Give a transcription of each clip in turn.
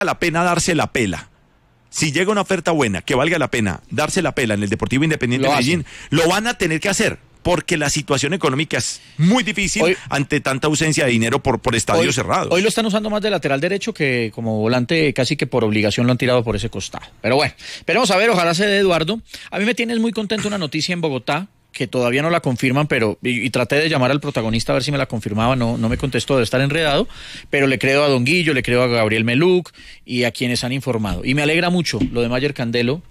la pena darse la pela. Si llega una oferta buena, que valga la pena darse la pela en el Deportivo Independiente de Medellín, lo van a tener que hacer, porque la situación económica es muy difícil ante tanta ausencia de dinero por estadios cerrados. Hoy lo están usando más de lateral derecho que como volante, casi que por obligación lo han tirado por ese costado. Pero bueno, esperemos a ver, ojalá se dé, Eduardo. A mí me tienes muy contento una noticia en Bogotá, que todavía no la confirman, pero y traté de llamar al protagonista a ver si me la confirmaba, no me contestó, debe estar enredado, pero le creo a Don Guillo, le creo a Gabriel Meluc y a quienes han informado. Y me alegra mucho lo de Mayer Candelo,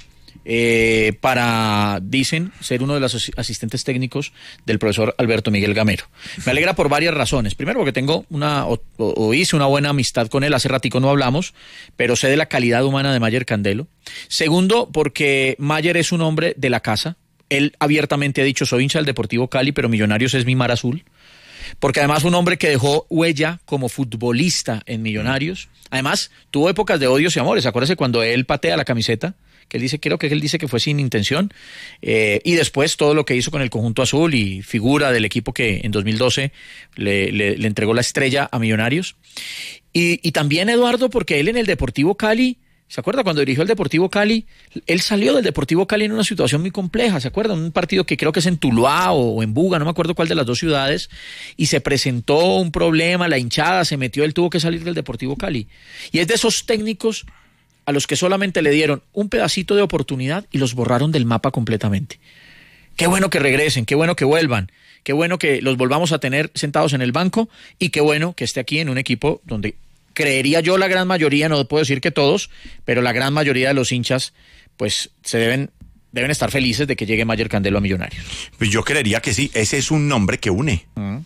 para, dicen, ser uno de los asistentes técnicos del profesor Alberto Miguel Gamero. Me alegra por varias razones. Primero, porque tengo hice una buena amistad con él, hace ratico no hablamos, pero sé de la calidad humana de Mayer Candelo. Segundo, porque Mayer es un hombre de la casa. Él abiertamente ha dicho, soy hincha del Deportivo Cali, pero Millonarios es mi mar azul. Porque además un hombre que dejó huella como futbolista en Millonarios. Además, tuvo épocas de odios y amores. Acuérdese cuando él patea la camiseta, que él dice, creo que él dice que fue sin intención. Y después todo lo que hizo con el conjunto azul y figura del equipo que en 2012 le entregó la estrella a Millonarios. Y también, Eduardo, porque él en el Deportivo Cali, ¿se acuerda cuando dirigió el Deportivo Cali? Él salió del Deportivo Cali en una situación muy compleja, ¿se acuerda? Un partido que creo que es en Tuluá o en Buga, no me acuerdo cuál de las dos ciudades, y se presentó un problema, la hinchada se metió, él tuvo que salir del Deportivo Cali. Y es de esos técnicos a los que solamente le dieron un pedacito de oportunidad y los borraron del mapa completamente. Qué bueno que regresen, qué bueno que vuelvan, qué bueno que los volvamos a tener sentados en el banco y qué bueno que esté aquí en un equipo donde creería yo la gran mayoría, no puedo decir que todos, pero la gran mayoría de los hinchas pues deben estar felices de que llegue Mayer Candelo a Millonarios. Pues yo creería que sí, ese es un nombre que une.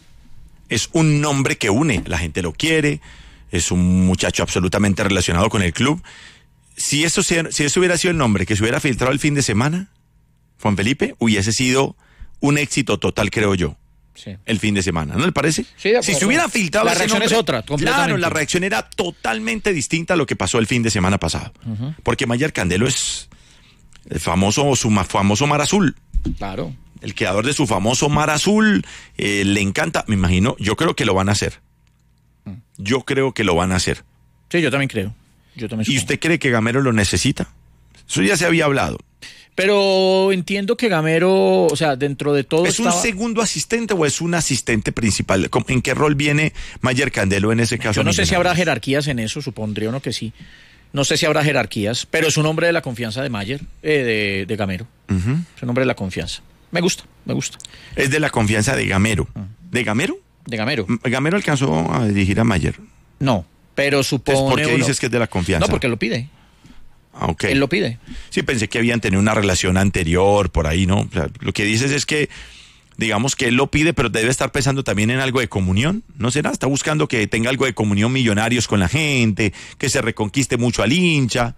Es un nombre que une, la gente lo quiere, es un muchacho absolutamente relacionado con el club. Si eso hubiera sido el nombre que se hubiera filtrado el fin de semana, Juan Felipe, hubiese sido un éxito total, creo yo. Sí. El fin de semana, ¿no le parece? Sí, de acuerdo. Si se hubiera filtrado la reacción nombre, es otra, completamente. Claro, la reacción era totalmente distinta a lo que pasó el fin de semana pasado. Porque Mayer Candelo es el su famoso mar azul. Claro. El creador de su famoso mar azul, le encanta, me imagino, yo creo que lo van a hacer. Yo creo que lo van a hacer. Sí, yo también creo. ¿Y usted cree que Gamero lo necesita? Eso ya se había hablado. Pero entiendo que Gamero, o sea, dentro de todo ¿Es un segundo asistente o es un asistente principal? ¿En qué rol viene Mayer Candelo en ese caso? Yo no sé si habrá jerarquías en eso, supondría uno que sí. No sé si habrá jerarquías, pero es un hombre de la confianza de Mayer, de Gamero. Es un hombre de la confianza. Me gusta. Es de la confianza de Gamero. ¿De Gamero? De Gamero. ¿Gamero alcanzó a dirigir a Mayer? No, pero supone... ¿Por qué dices que es de la confianza? No, porque lo pide. Okay. Él lo pide. Sí, pensé que habían tenido una relación anterior por ahí, ¿no? O sea, lo que dices es que, digamos que él lo pide, pero debe estar pensando también en algo de comunión, ¿no será? Está buscando que tenga algo de comunión Millonarios con la gente, que se reconquiste mucho al hincha.